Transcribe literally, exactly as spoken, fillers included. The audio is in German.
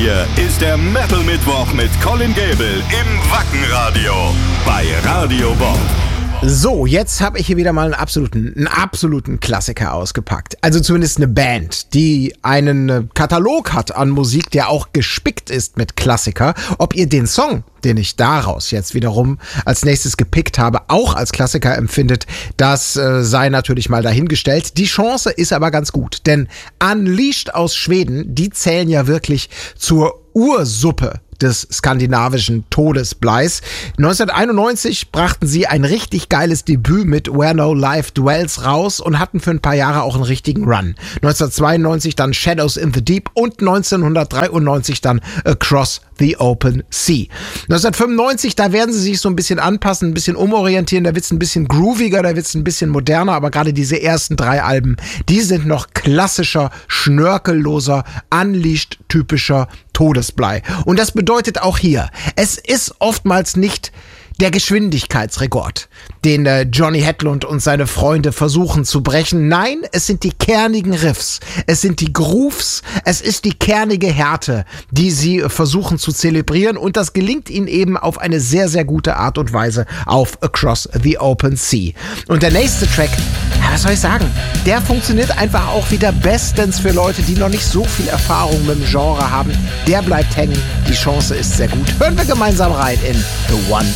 hier ist der Metal Mittwoch mit Colin Gable im Wackenradio bei Radio Bob. So, jetzt habe ich hier wieder mal einen absoluten, einen absoluten Klassiker ausgepackt. Also zumindest eine Band, die einen Katalog hat an Musik, der auch gespickt ist mit Klassiker. Ob ihr den Song, den ich daraus jetzt wiederum als nächstes gepickt habe, auch als Klassiker empfindet, das äh, sei natürlich mal dahingestellt. Die Chance ist aber ganz gut, denn Unleashed aus Schweden, die zählen ja wirklich zur Ursuppe des skandinavischen Todesbleis. neunzehnhunderteinundneunzig brachten sie ein richtig geiles Debüt mit Where No Life Dwells raus und hatten für ein paar Jahre auch einen richtigen Run. neunzehnhundertzweiundneunzig dann Shadows in the Deep und neunzehnhundertdreiundneunzig dann Across the Open Sea. neunzehnhundertfünfundneunzig, da werden sie sich so ein bisschen anpassen, ein bisschen umorientieren, da wird's ein bisschen grooviger, da wird's ein bisschen moderner, aber gerade diese ersten drei Alben, die sind noch klassischer, schnörkelloser, Unleashed-typischer Todesblei. Und das bedeutet auch hier, es ist oftmals nicht der Geschwindigkeitsrekord, den äh, Johnny Hedlund und seine Freunde versuchen zu brechen. Nein, es sind die kernigen Riffs, es sind die Grooves, es ist die kernige Härte, die sie äh, versuchen zu zelebrieren, und das gelingt ihnen eben auf eine sehr, sehr gute Art und Weise auf Across the Open Sea. Und der nächste Track, ja, was soll ich sagen, der funktioniert einfach auch wieder bestens für Leute, die noch nicht so viel Erfahrung mit dem Genre haben. Der bleibt hängen, die Chance ist sehr gut. Hören wir gemeinsam rein in The One